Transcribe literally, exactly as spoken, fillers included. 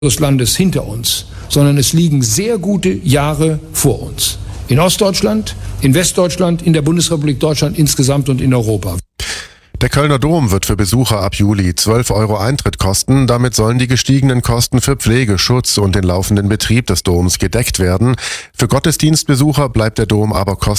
des Landes hinter uns, sondern es liegen sehr gute Jahre vor uns. In Ostdeutschland, in Westdeutschland, in der Bundesrepublik Deutschland insgesamt und in Europa. Der Kölner Dom wird für Besucher ab Juli zwölf Euro Eintritt kosten. Damit sollen die gestiegenen Kosten für Pflege, Schutz und den laufenden Betrieb des Doms gedeckt werden. Für Gottesdienstbesucher bleibt der Dom aber kostenlos.